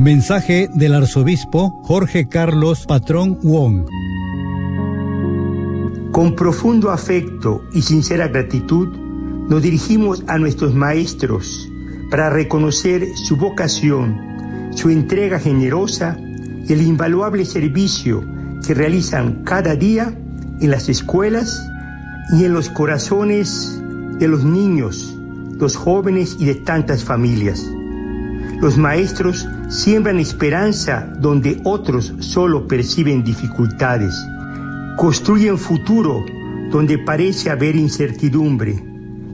Mensaje del arzobispo Jorge Carlos Patrón Wong. Con profundo afecto y sincera gratitud, nos dirigimos a nuestros maestros para reconocer su vocación, su entrega generosa y el invaluable servicio que realizan cada día en las escuelas y en los corazones de los niños, los jóvenes y de tantas familias. Los maestros siembran esperanza donde otros solo perciben dificultades. Construyen futuro donde parece haber incertidumbre.